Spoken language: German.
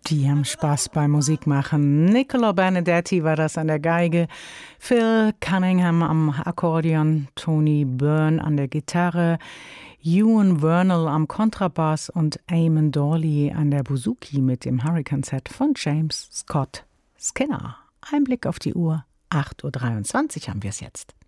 Die haben Spaß beim Musikmachen. Nicola Benedetti war das an der Geige, Phil Cunningham am Akkordeon, Tony Byrne an der Gitarre, Ewan Vernal am Kontrabass und Eamon Dawley an der Bouzouki mit dem Hurricane-Set von James Scott Skinner. Ein Blick auf die Uhr, 8:23 Uhr haben wir es jetzt.